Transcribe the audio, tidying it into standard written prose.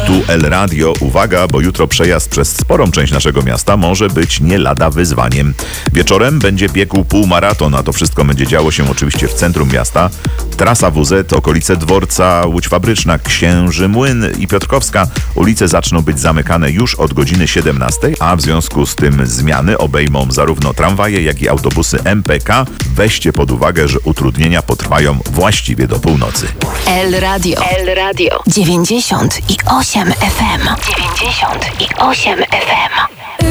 Tu El Radio. Uwaga, bo jutro przejazd przez sporą część naszego miasta może być nie lada wyzwaniem. Wieczorem będzie biegł półmaraton, a to wszystko będzie działo się oczywiście w centrum miasta. Trasa WZ, okolice dworca, Łódź Fabryczna, Księży Młyn i Piotrkowska. Ulice zaczną być zamykane już od godziny 17, a w związku z tym zmiany obejmą zarówno tramwaje, jak i autobusy MPK. Weźcie pod uwagę, że utrudnienia potrwają właściwie do północy. El Radio 98 FM. 98 FM.